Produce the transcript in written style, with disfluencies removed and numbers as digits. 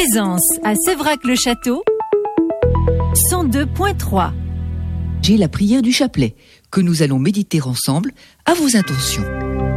Présence à Sévrac-le-Château, 102.3. J'ai la prière du chapelet que nous allons méditer ensemble à vos intentions.